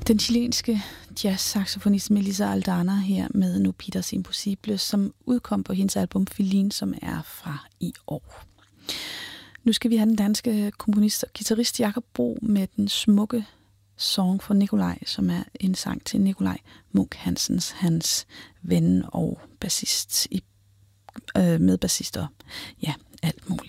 Den chilenske jazz-saxofonist Melissa Aldana her med No Pitas Impossible, som udkom på hendes album Filin, som er fra i år. Nu skal vi have den danske komponist og guitarist Jakob Bro med den smukke Song for Nikolaj, som er en sang til Nikolaj Munk Hansens, hans ven og bassist med bassister. Ja, alt muligt.